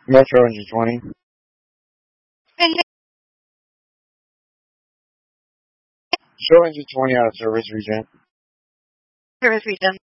Metro Engine 20. Show Engine 20 out of service region. Service region.